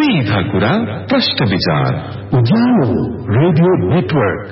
सीधा कुरा प्रश्न विचार उज्यालो रेडियो नेटवर्क।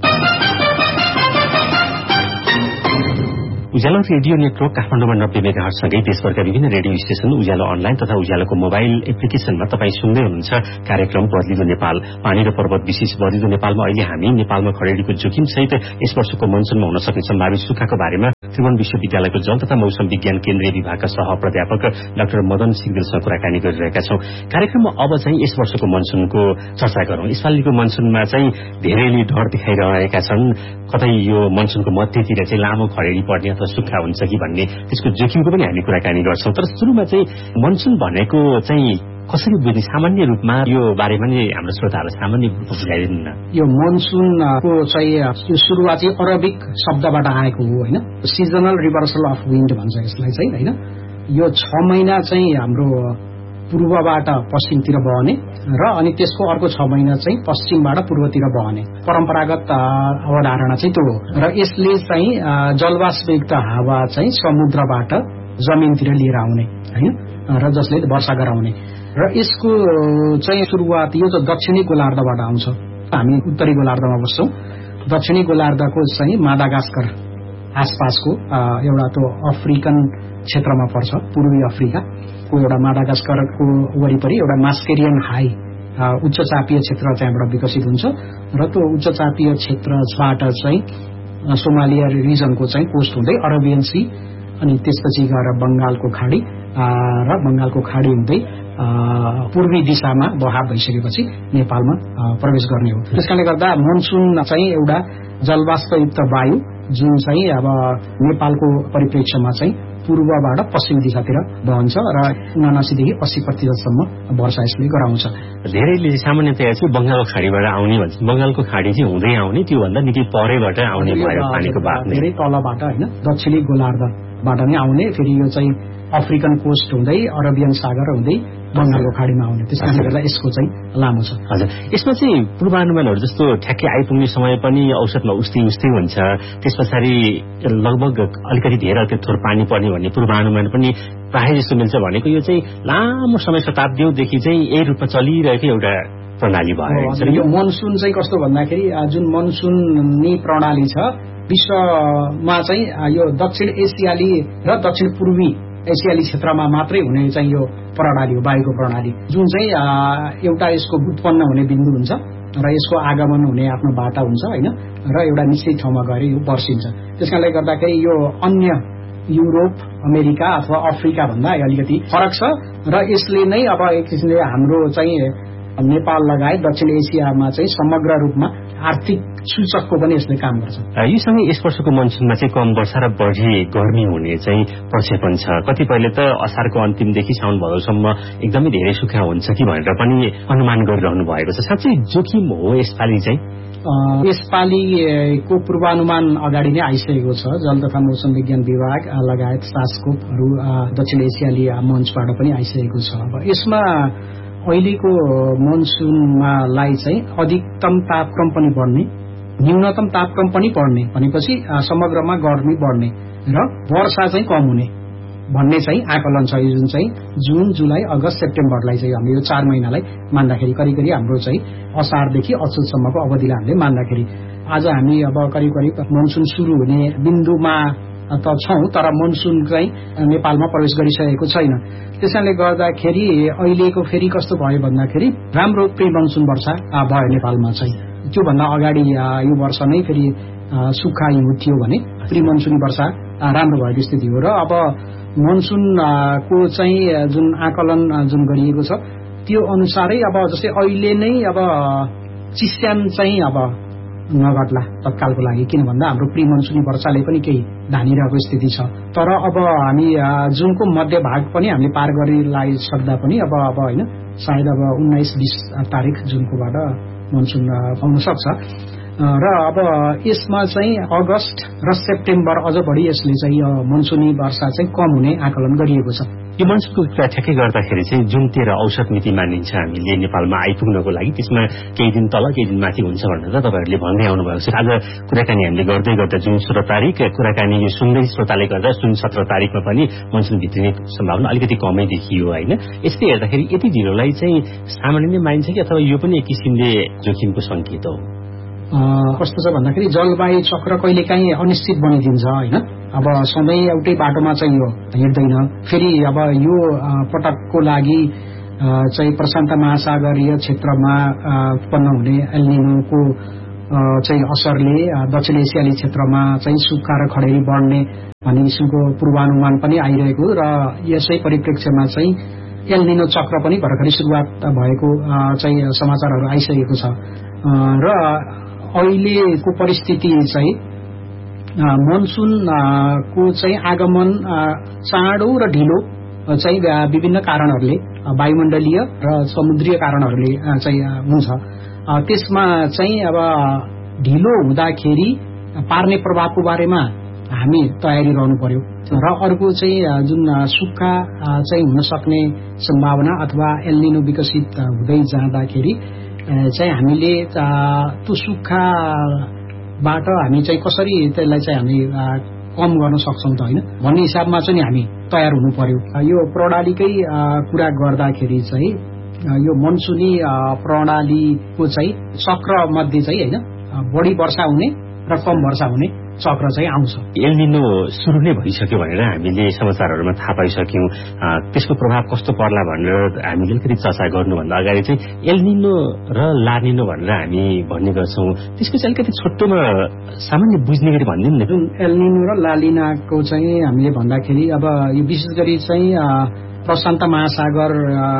उज्यालो रेडियो नेटवर्क काठमाडौँमा 90 मेगाहर्जसँगै देशभरका विभिन्न रेडियो स्टेशन, उज्यालो अनलाइन तथा उज्यालोको मोबाइल एप्लिकेशनमा तपाईँ सुन्दै हुनुहुन्छ कार्यक्रम बदलिलो नेपाल। पानी र पर्वत विशेष बदलिलो नेपालमा अहिले हामी नेपालमा खडेरीको जोखिम सहित यस वर्षको मनसुनमा हुन सक्ने सम्भावित सुक्खाको बारेमा त्रिभुवन विश्वविद्यालयको जल तथा मौसम विज्ञान केन्द्रीय विभागका सह प्राध्यापक डाक्टर मदन सिग्देलसँग कुराकानी गरिरहेका छौं। कार्यक्रममा अब चाहिँ यस वर्षको मनसुनको चर्चा गरौं। यसपालिको मनसुनमा चाहिँ धेरैले डर देखाइरहेका छन्, कतै यो मनसुनको मध्यतिर चाहिँ लामो खडेरी पर्ने अथवा सुक्खा हुन्छ कि भन्ने, त्यसको जोखिमको पनि हामी कुराकानी गर्छौं। तर सुरुमा चाहिँ मनसुन भनेको चाहिँ कसरी बुझ्ने, सामान्य रूपमा यो बारेमा नै हाम्रो श्रोताहरू सामान्य रूपमा बुझाइदिनु न। यो मनसुनको चाहिँ सुरुवात चाहिँ अरबिक शब्दबाट आएको हो हैन। सिजनल रिभर्सल अफ विन्ड भन्छ यसलाई चाहिँ हैन। यो 6 महिना चाहिँ हाम्रो पूर्वबाट पश्चिमतिर बहने र अनि त्यसको अर्को 6 महिना चाहिँ पश्चिमबाट पूर्वतिर बहने परम्परागत अवधारणा चाहिँ त्यो हो। र यसले चाहिँ जलवाष्पयुक्त हावा चाहिँ समुद्रबाट जमिनतिर लिएर आउने हैन, र जसले वर्षा गराउने। र यसको चाहिँ सुरुवात यो चाहिँ दक्षिणी गोलार्धबाट आउँछ। हामी उत्तरी गोलार्धमा बस्छौं। दक्षिणी गोलार्धको चाहिँ मादागास्कर आसपासको एउटा त्यो अफ्रिकन क्षेत्रमा पर्छ, पूर्वी अफ्रिकाको एउटा मादागास्करको वरिपरि एउटा मास्केरियन हाई उच्च चापीय क्षेत्र त्यहाँबाट विकसित हुन्छ। र त्यो उच्च चापीय क्षेत्रबाट चाहिँ सोमालिया रिजनको चाहिँ कोस्ट हुँदै अरेबियन सी अनि त्यसपछि गएर बंगालको खाडी र बंगालको खाडी हुँदै पूर्वी दिशामा बहाव भइसकेपछि नेपालमा प्रवेश गर्ने हो। त्यसकारणले गर्दा मनसुन चाहिँ एउटा जलवाष्पयुक्त वायु जुन चाहिँ अब नेपालको परिप्रेक्ष्यमा चाहिँ पूर्वबाट पश्चिम दिशातिर बहन्छ र 79 देखि 80% सम्म वर्षा यसले गराउँछ। धेरैले सामान्यतया चाहिँ बंगालको खाडीबाट आउने भन्छ। बंगालको खाडी चाहिँ हुँदै आउने, त्यो भन्दा निकै परैबाट आउने भयो पानीको बात नै, धेरै तलबाट हैन, दक्षिणी गोलार्धबाट नै आउने। फेरि यो चाहिँ अफ्रिकन कोस्ट हुँदै अरेबियन सागर हुँदै बंगालको खाडीमा आउने। त्यसकारणले गर्दा यसको चाहिँ लामो छ। हजुर, यसमा चाहिँ पूर्वानुमानहरू जस्तो ठ्याक्कै आइपुग्ने समय पनि औसतमा उस्तै हुन्छ, त्यसपछाडि लगभग अलिकति धेरै थोर पानी पर्ने भन्ने पूर्वानुमान पनि प्रायः जस्तो मिल्छ। भनेको यो चाहिँ लामो समय शताब्दीदेखि चाहिँ यही रूपमा चलिरहेको एउटा प्रणाली भयो। यो मनसुन चाहिँ कस्तो भन्दाखेरि जुन मनसुनी प्रणाली छ विश्वमा चाहिँ यो दक्षिण एसियाली र दक्षिण पूर्वी एसियाली क्षेत्रमा मात्रै हुने चाहिँ यो प्रणाली हो, वायुको प्रणाली, जुन चाहिँ एउटा यसको उत्पन्न हुने बिन्दु हुन्छ र यसको आगमन हुने आफ्नो बाटा हुन्छ हैन, र एउटा निश्चित ठाउँमा गएर यो वर्षिन्छ। त्यसकारणले गर्दाखेरि यो अन्य युरोप, अमेरिका अथवा अफ्रिका भन्दा अलिकति फरक छ। र यसले नै अब एक किसिमले हाम्रो चाहिँ नेपाल लगायत दक्षिण एसियामा चाहिँ समग्र रूपमा आर्थिक सूचकको पनि यसले काम गर्छ। यो सँगै यस वर्षको मनसुनमा चाहिँ कम वर्षा र बढी गर्मी हुने चाहिँ प्रक्षेपण छ। कतिपयले त असारको अन्तिमदेखि साउन भदौसम्म एकदमै धेरै सुक्खा हुन्छ कि भनेर पनि अनुमान गरिरहनु भएको छ। साँच्चै जोखिम हो यसपालि चाहिँ? यसपालिको पूर्वानुमान अगाडि नै आइसकेको छ। जल तथा मौसम विज्ञान विभाग लगायत सास्कोपहरू दक्षिण एसियाली मञ्चबाट पनि आइसकेको छ। अब यसमा अहिलेको मनसुनमालाई चाहिँ अधिकतम तापक्रम पनि बढ्ने, न्यूनतम तापक्रम पनि बढ्ने भनेपछि समग्रमा गर्मी बढ्ने र वर्षा चाहिँ कम हुने भन्ने चाहिँ आकलन छ। जुन चाहिँ जुन, जुलाई, अगस्त, सेप्टेम्बरलाई चाहिँ हामीले यो 4 महिनालाई मान्दाखेरि करिब हाम्रो चाहिँ असारदेखि असोजसम्मको अवधिलाई हामीले मान्दाखेरि आज हामी अब करिब मनसुन सुरु हुने बिन्दुमा त छौं, तर मनसुन चाहिँ नेपालमा प्रवेश गरिसकेको छैन। त्यसैले गर्दाखेरि अहिलेको फेरि कस्तो भयो भन्दाखेरि राम्रो प्री मनसुन वर्षा भयो नेपालमा चाहिँ। त्यो भन्दा अगाडि यो वर्ष नै फेरि सुक्खा हिउँ थियो भने प्री मनसुनी वर्षा राम्रो भएको स्थिति हो। र अब मनसुनको चाहिँ जुन आकलन जुन गरिएको छ त्यो अनुसारै अब जस्तै अहिले नै अब चिस्यान चाहिँ अब नघट्ला तत्कालको लागि, किन भन्दा हाम्रो प्री मनसुनी वर्षाले पनि केही धानिरहेको स्थिति छ। तर अब हामी जुनको मध्य भाग पनि हामीले पार गरिलाई सक्दा पनि अब हैन, सायद अब 19-20 तारिक जुनकोबाट मनसुन आउन सक्छ। र अब यसमा चाहिँ अगस्त र सेप्टेम्बर अझ बढी यसले चाहिँ मनसुनी वर्षा चाहिँ कम हुने आकलन गरिएको छ। यो मनसुनको कुरा ठ्याक्कै गर्दाखेरि चाहिँ जुन 13 औसत मिति मानिन्छ हामीले नेपालमा आइपुग्नको लागि त्यसमा केही दिन तल केही दिन माथि हुन्छ भनेर तपाईँहरूले भन्दै आउनु भएको छ। आज कुराकानी हामीले गर्दै गर्दा जुन 16 तारिक कुराकानी यो सुन्दै श्रोताले गर्दा जुन 17 तारिकमा पनि मनसुन भित्रिने सम्भावना अलिकति कमै देखियो होइन। यस्तै हेर्दाखेरि यति ढिलोलाई चाहिँ सामान्य नै मानिन्छ कि अथवा यो पनि एक किसिमले जोखिमको संकेत हो? कस्तो छ भन्दाखेरि जलवायु चक्र कहिलेकाहीँ अनिश्चित बनिदिन्छ होइन। अब सधैँ एउटै बाटोमा चाहिँ यो हिँड्दैन। फेरि अब यो पटकको लागि चाहिँ प्रशान्त महासागरीय क्षेत्रमा उत्पन्न हुने एल निनोको चाहिँ असरले दक्षिण एसियाली क्षेत्रमा चाहिँ सुक्खा र खडेरी बढ्ने भन्ने किसिमको पूर्वानुमान पनि आइरहेको र यसै परिप्रेक्ष्यमा चाहिँ एल निनो चक्र पनि भर्खरै सुरुवात भएको चाहिँ समाचारहरू आइसकेको छ र अहिलेको परिस्थिति चाहिँ मनसुनको चाहिँ आगमन चाँडो र ढिलो चाहिँ विभिन्न कारणहरूले वायुमण्डलीय र समुद्रीय कारणहरूले चाहिँ हुन्छ। त्यसमा चाहिँ अब ढिलो हुँदाखेरि पार्ने प्रभावको बारेमा हामी तयारी रहनु पर्यो र अर्को चाहिँ जुन सुक्खा चाहिँ हुन सक्ने सम्भावना अथवा एल निनो विकसित हुँदै जाँदाखेरि चाहिँ हामीले त्यो सुक्खाबाट हामी चाहिँ कसरी त्यसलाई चाहिँ हामी कम गर्न सक्छौं त होइन भन्ने हिसाबमा चाहिँ हामी तयार हुनु पर्यो। यो प्रणालीकै कुरा गर्दाखेरि चाहिँ यो मनसुनी प्रणालीको चाहिँ चक्र मध्ये चाहिँ होइन बढी वर्षा हुने र कम वर्षा हुने चक्र चाहिँ आउँछ। एल निनो सुरु नै भइसक्यो भनेर हामीले समाचारहरूमा थाहा पाइसक्यौं। त्यसको प्रभाव कस्तो पर्ला भनेर हामीले अलिकति चर्चा गर्नुभन्दा अगाडि चाहिँ एल निनो र ला निनो भनेर हामी भन्ने गर्छौं। त्यसको चाहिँ अलिकति छोटोमा सामान्य बुझ्ने गरी भनिदिउँ न। जुन एल निनो र ला निनाको चाहिँ हामीले भन्दाखेरि अब यो विशेष गरी चाहिँ प्रशान्त महासागर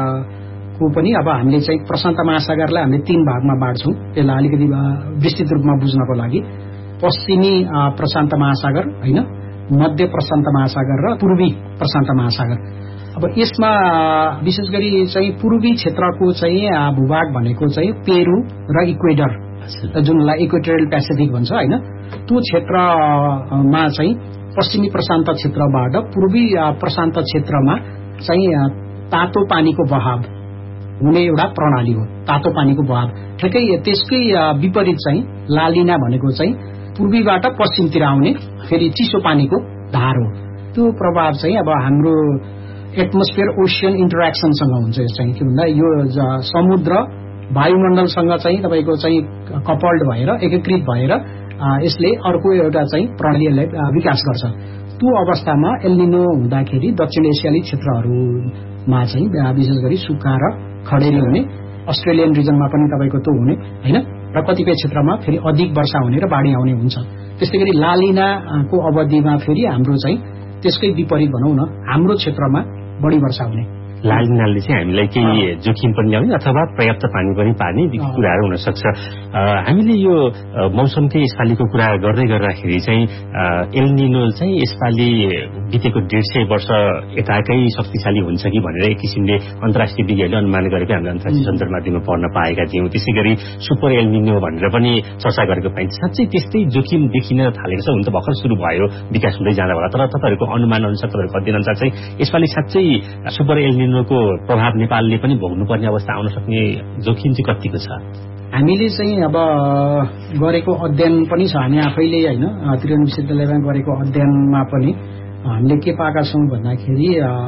को पनि अब हामीले चाहिँ प्रशान्त महासागरलाई हामीले 3 भागमा बाँड्छौं। त्यसलाई अलिकति विस्तृत रूपमा बुझ्नको लागि पश्चिमी प्रशान्त महासागर होइन, मध्य प्रशान्त महासागर र पूर्वी प्रशान्त महासागर। अब यसमा विशेष गरी चाहिँ पूर्वी क्षेत्रको चाहिँ भूभाग भनेको चाहिँ पेरू र इक्वेडर जुनलाई इक्वेटोरियल पेसिफिक भन्छ होइन, त्यो क्षेत्रमा चाहिँ पश्चिमी प्रशान्त क्षेत्रबाट पूर्वी प्रशान्त क्षेत्रमा चाहिँ तातो पानीको बहाव हुने एउटा प्रणाली हो। तातो पानीको बहाव ठिकै त्यसकै विपरीत चाहिँ लालिना भनेको चाहिँ पूर्वीबाट पश्चिमतिर आउने फेरि चिसो पानीको धार हो। त्यो प्रभाव चाहिँ अब हाम्रो एटमोस्फियर ओशियन इन्टरेक्सनसँग हुन्छ। यो चाहिँ के भन्दा यो समुद्र वायुमण्डलसँग चाहिँ तपाईको चाहिँ कपल्ड भएर एकीकृत भएर यसले अर्को एउटा चाहिँ प्रणालीलाई विकास गर्छ। त्यो अवस्थामा एल निनो हुँदाखेरि दक्षिण एसियाली क्षेत्रहरूमा चाहिँ विशेष गरी सुक्खा र खडेरी हुने, अस्ट्रेलियन रिजनमा पनि तपाईको त्यो हुने हैन, र कतिपय क्षेत्रमा फेरि अधिक वर्षा हुने र बाढी आउने हुन्छ। त्यस्तै गरी लालिनाको अवधिमा फेरि हाम्रो चाहिँ त्यसकै विपरीत भनौं न, हाम्रो क्षेत्रमा बढी वर्षा हुने। लालिनाले चाहिँ हामीलाई केही जोखिम पनि ल्याउने अथवा पर्याप्त पानी पनि पार्ने कुराहरू हुन सक्छ। हामीले यो मौसमकै यसपालिको कुरा गर्दै गर्दाखेरि चाहिँ एल निनो चाहिँ यसपालि बितेको 150 वर्ष यताकै शक्तिशाली हुन्छ कि भनेर एक किसिमले अन्तर्राष्ट्रिय विज्ञहरूले अनुमान गरेको हामीले अन्तर्राष्ट्रिय सञ्चार माध्यममा पढ्न पाएका थियौं। त्यसै गरी सुपर एल निनो भनेर पनि चर्चा गरेको पाइन्छ। साँच्चै त्यस्तै जोखिम देखिन थालेको छ। हुन त भर्खर सुरु भयो, विकास हुँदै जाँदा होला, तर तपाईहरुको अनुमान अनुसार तपाईहरुको अध्ययन अनुसार चाहिँ यसपालि साँच्चै सुपर एल निनोको प्रभाव नेपालले पनि भोग्नुपर्ने अवस्था आउन सक्ने जोखिम चाहिँ कतिको छ? हामीले चाहिँ अब गरेको अध्ययन पनि छ, हामी आफैले हैन त्रिभुवन विश्वविद्यालयमा गरेको अध्ययनमा पनि हामीले के पाएका छौं भन्दाखेरि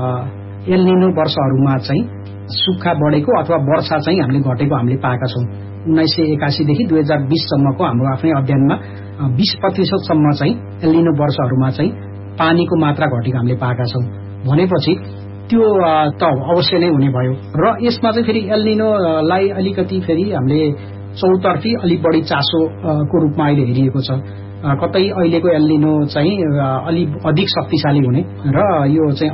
एल निनो वर्षहरूमा चाहिँ सुक्खा बढेको अथवा वर्षा चाहिँ हामीले घटेको हामीले पाएका छौं। 1981 देखि 2020 सम्मको हाम्रो आफ्नै अध्ययनमा 20% सम्म चाहिँ एल निनो वर्षहरूमा चाहिँ पानीको मात्रा घटेको हामीले पाएका छौं। भनेपछि त्यो त अवश्य नै हुने भयो र यसमा चाहिँ फेरि एल निनोलाई अलिकति फेरि हामीले चौतर्फी अलि बढी चासोको रूपमा अहिले हेरिएको छ। कतै अहिलेको एल निनो चाहिँ अलि अधिक शक्तिशाली हुने र यो चाहिँ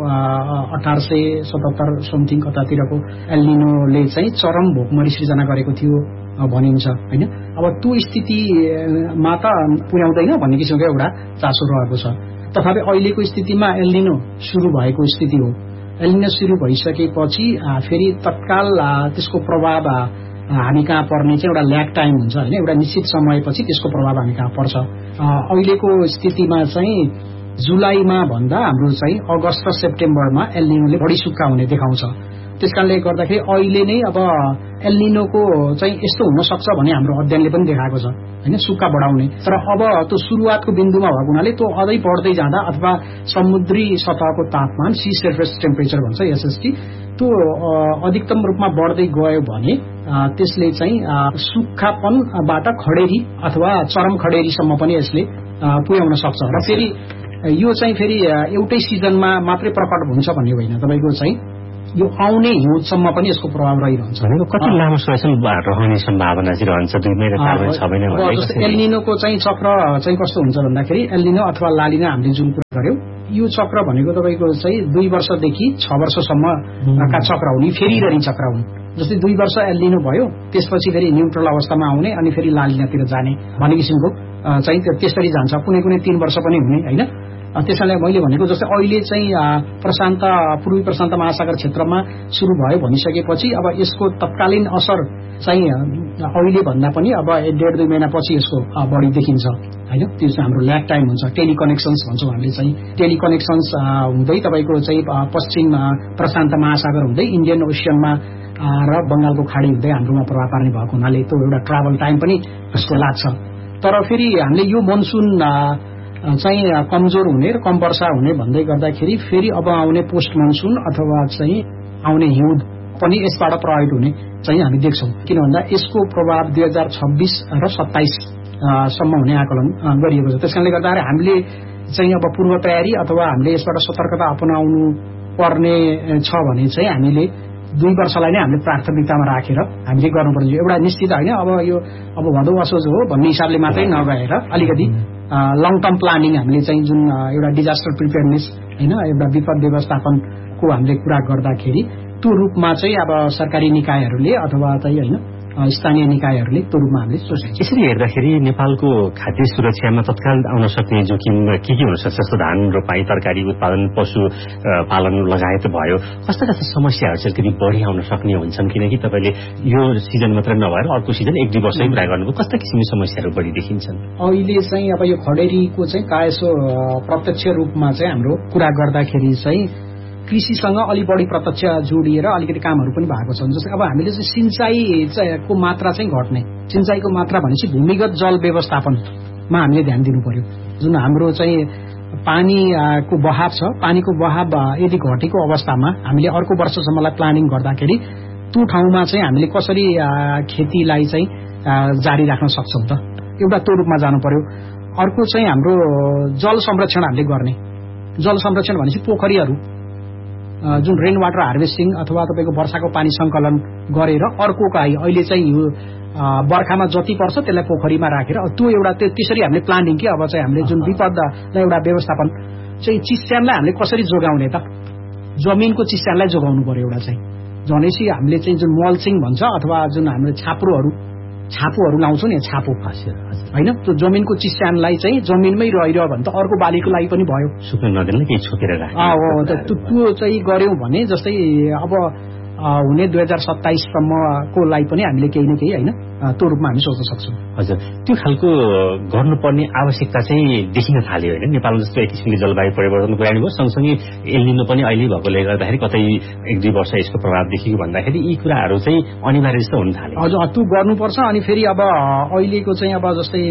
1877 समथिङ कतातिरको एल निनोले चाहिँ चरम भोकमरी सृजना गरेको थियो भनिन्छ हैन। अब त्यो स्थितिमा त पुर्याउँदैन भन्ने किसिमको एउटा चासो रहेको छ। तथापि अहिलेको स्थितिमा एल निनो सुरु भएको स्थिति हो। एल निनो सुरु भइसकेपछि फेरि तत्काल त्यसको प्रभाव हामी कहाँ पर्ने चाहिँ एउटा ल्याग टाइम हुन्छ हैन, एउटा निश्चित समयपछि त्यसको प्रभाव हामी कहाँ पर्छ। अहिलेको स्थितिमा चाहिँ जुलाईमा भन्दा हाम्रो चाहिँ अगस्त र सेप्टेम्बरमा एल निनोले बढी सुक्खा हुने देखाउँछ। त्यसकारणले गर्दाखेरि अहिले नै अब एल निनोको चाहिँ यस्तो हुन सक्छ भन्ने हाम्रो अध्ययनले पनि देखाएको छ हैन, सुक्खा बढाउने। तर अब त्यो सुरुवातको बिन्दुमा भएको हुनाले त्यो अझै बढ्दै जाँदा अथवा समुद्री सतहको तापमान सी सर्फेस टेम्परेचर भन्छ एसएसटी त्यो अधिकतम रूपमा बढ्दै गयो भने त्यसले चाहिँ सुक्खापनबाट खडेरी अथवा चरम खडेरीसम्म पनि यसले पुर्याउन सक्छ। र फेरि यो चाहिँ फेरि एउटै सिजनमा मात्रै प्रकट हुन्छ भन्ने होइन, तपाईको चाहिँ यो आउने हिउँदसम्म पनि यसको प्रभाव रहिरहन्छ। भनेको कति लामो समयसम्म रहने सम्भावना चाहिँ रहन्छ? 2 महिना 4 महिना 6 महिना भन्ने जस्तो एल निनोको चाहिँ चक्र चाहिँ कस्तो हुन्छ भन्दाखेरि एल निनो अथवा ला निना हामीले जुन कुरा गर्यौं यो चक्र भनेको तपाईको चाहिँ 2 वर्षदेखि 6 वर्षसम्मका चक्र हुने, फेरिरहने चक्र हुन्। जस्तै 2 वर्ष एल निनो भयो, त्यसपछि फेरि न्यूट्रल अवस्थामा आउने अनि फेरि ला निनातिर जाने भन्ने किसिमको चाहिँ त्यसरी जान्छ। कुनै 3 वर्ष पनि हुने हैन। त्यसैले मैले भनेको जस्तै अहिले चाहिँ पूर्वी प्रशान्त महासागर क्षेत्रमा सुरु भयो भनिसकेपछि अब यसको तत्कालीन असर चाहिँ अहिले भन्दा पनि अब 1.5-2 महिनापछि यसको बढी देखिन्छ हैन। त्यो चाहिँ हाम्रो ल्याग टाइम हुन्छ। टेलिकनेक्सन्स भन्छौँ हामीले चाहिँ। टेलिकनेक्सन्स हुँदै तपाईको चाहिँ पश्चिम प्रशान्त महासागर हुँदै इन्डियन ओशियनमा र बंगालको खाडी हुँदै हाम्रोमा प्रभाव पार्ने भएको हुनाले त्यो एउटा ट्राभल टाइम पनि यसको लाग्छ। तर फेरि हामीले यो मनसुन चाहिँ कमजोर हुने र कम वर्षा हुने भन्दै गर्दाखेरि फेरि अब आउने पोस्ट मनसुन अथवा चाहिँ आउने हिउँद पनि यसबाट प्रभावित हुने चाहिँ हामी देख्छौँ। किन भन्दा यसको प्रभाव 2026 र 27 सम्म हुने आकलन गरिएको छ। त्यसकारणले गर्दाखेरि हामीले चाहिँ अब पूर्व तयारी अथवा हामीले यसबाट सतर्कता अपनाउनु पर्ने छ भने चाहिँ हामीले 2 वर्षलाई नै हामीले प्राथमिकतामा राखेर हामीले गर्नुपर्छ। एउटा निश्चित होइन अब भदौ असोज हो भन्ने हिसाबले मात्रै नगएर अलिकति लङ टर्म प्लानिङ हामीले चाहिँ जुन एउटा डिजास्टर प्रिपेयरनेस हैन, एउटा विपद व्यवस्थापनको हामीले कुरा गर्दाखेरि त्यो रूपमा चाहिँ अब सरकारी निकायहरूले अथवा चाहिँ हैन स्थानीय निकायहरूले त्यो रूपमा हामीले सोच्छ। यसरी हेर्दाखेरि नेपालको खाद्य सुरक्षामा तत्काल आउन सक्ने जोखिम के हुन सक्छ? जस्तो धान रोपाई, तरकारी उत्पादन, पशु पालन लगायत भयो, कस्ता कस्ता समस्याहरू चाहिँ कति बढी आउन सक्ने हुन्छन्? किनकि तपाईले यो सिजन मात्र नभएर अर्को सिजन 1-2 वर्षै कुरा गर्नुभयो, कस्ता किसिमको समस्याहरू बढी देखिन्छन्? अहिले चाहिँ अब यो खडेरीको चाहिँ प्रायसो प्रत्यक्ष रूपमा चाहिँ हाम्रो कुरा गर्दाखेरि चाहिँ कृषिसँग अलि बढी प्रत्यक्ष जोडिएर अलिकति कामहरू पनि भएको छन्। जस्तै अब हामीले चाहिँ सिंचाईको मात्रा चाहिँ घट्ने, सिंचाईको मात्रा भनेपछि भूमिगत जल व्यवस्थापनमा हामीले ध्यान दिनु पर्यो। जुन हाम्रो चाहिँ पानीको बहाव छ, पानीको बहाव यदि घटेको अवस्थामा हामीले अर्को वर्षसम्मलाई प्लानिङ गर्दाखेरि त्यो ठाउँमा चाहिँ हामीले कसरी खेतीलाई चाहिँ जारी राख्न सक्छौं त, एउटा त्यो रूपमा जानु पर्यो। अर्को चाहिँ हाम्रो जल संरक्षण हामीले गर्ने। जल संरक्षण भनेपछि पोखरीहरू जुन रेन वाटर हार्भेस्टिङ अथवा तपाईको वर्षाको पानी संकलन गरेर अर्कोलाई अहिले चाहिँ यो बर्खामा जति पर्छ त्यसलाई पोखरीमा राखेर त्यो एउटा त्यसरी हामीले प्लानिङ कि अब चाहिँ हामीले जुन विपदलाई एउटा व्यवस्थापन चाहिँ चिस्यानलाई हामीले कसरी जोगाउने त, जमिनको चिस्यानलाई जोगाउनु पर्यो। एउटा चाहिँ भनेपछि हामीले चाहिँ जुन मल्चिङ भन्छ अथवा जुन हामीले छापुहरू लाउँछौँ नि, छापो होइन, त्यो जमिनको चिस्यानलाई चाहिँ जमिनमै रहिरह्यो भने त अर्को बालीको लागि पनि भयो, सुक्न नदिनु केही छोपेर राख्नु। त्यो चाहिँ गर्यौं भने जस्तै अब हुने 2027 सम्मको लागि पनि हामीले केही न केही होइन त्यो रूपमा हामी सोच्न सक्छौँ। हजुर, त्यो खालको गर्नुपर्ने आवश्यकता चाहिँ देखिन थाल्यो होइन? नेपाल जस्तो एक किसिमले जलवायु परिवर्तनको लागि भयो, सँगसँगै एल निनो पनि अहिले भएकोले गर्दाखेरि कतै 1-2 वर्ष यसको प्रभाव देखियो भन्दाखेरि यी कुराहरू चाहिँ अनिवार्य जस्तो हुन थाल्यो। हजुर, त्यो गर्नुपर्छ। अनि फेरि अब अहिलेको चाहिँ अब जस्तै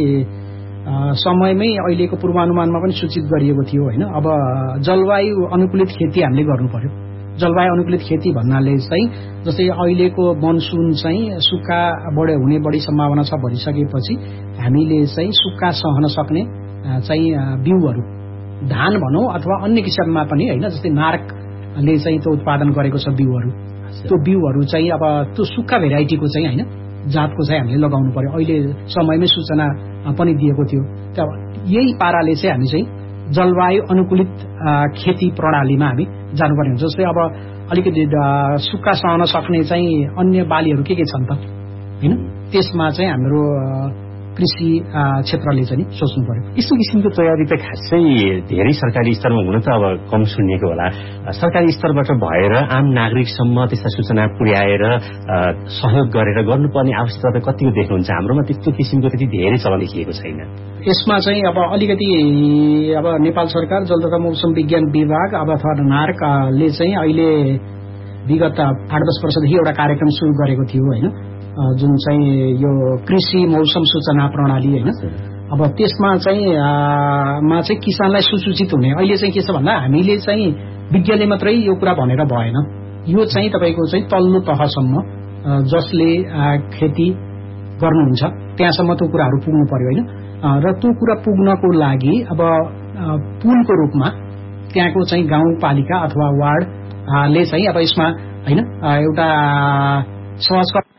समयमै अहिलेको पूर्वानुमानमा पनि सूचित गरिएको थियो होइन, अब जलवायु अनुकूलित खेती हामीले गर्नु पर्यो। जलवायु अनुकूलित खेती भन्नाले चाहिँ जस्तै अहिलेको मनसुन चाहिँ सुक्खा हुने बढी सम्भावना छ भनिसकेपछि हामीले चाहिँ सुक्खा सहन सक्ने चाहिँ बिउहरू, धान भनौँ अथवा अन्य किसिममा पनि होइन, जस्तै नार्कले चाहिँ त्यो उत्पादन गरेको छ बिउहरू, त्यो बिउहरू चाहिँ अब त्यो सुक्खा भेराइटीको चाहिँ होइन जातको चाहिँ हामीले लगाउनु पर्यो। अहिले समयमै सूचना पनि दिएको थियो। यही पाराले चाहिँ हामी चाहिँ जलवायु अनुकूलित खेती प्रणालीमा हामी जानुपर्ने हुन्छ। जस्तै अब अलिकति सुक्खा सहन सक्ने चाहिँ अन्य बालीहरू के छन् त होइन, त्यसमा चाहिँ हाम्रो कृषि क्षेत्रले चाहिँ सोच्नु पर्यो। यस्तो किसिमको तयारी त खासै धेरै सरकारी स्तरमा हुन त अब कम सुनिएको होला। सरकारी स्तरबाट भएर आम नागरिकसम्म त्यस्ता सूचना पुर्याएर सहयोग गरेर गर्नुपर्ने आवश्यकता त कतिको देख्नुहुन्छ? हाम्रोमा त्यस्तो किसिमको त्यति धेरै चलन देखिएको छैन। यसमा चाहिँ अब अलिकति अब नेपाल सरकार जल तथा मौसम विज्ञान विभाग अब अथवा नार्कले चाहिँ अहिले विगत 8-10 वर्षदेखि एउटा कार्यक्रम सुरु गरेको थियो होइन, जुन चाहिँ यो कृषि मौसम सूचना प्रणाली होइन। अब त्यसमा चाहिँ किसानलाई सुसूचित हुने अहिले चाहिँ के छ भन्दा हामीले चाहिँ विज्ञानले मात्रै यो कुरा भनेर भएन, यो चाहिँ तपाईको चाहिँ तल्लो तहसम्म जसले खेती गर्नुहुन्छ त्यहाँसम्म त्यो कुराहरू पुग्नु पर्यो होइन। र त्यो कुरा पुग्नको लागि अब पुलको रूपमा त्यहाँको चाहिँ गाउँपालिका अथवा वार्डले चाहिँ अब यसमा होइन एउटा सहज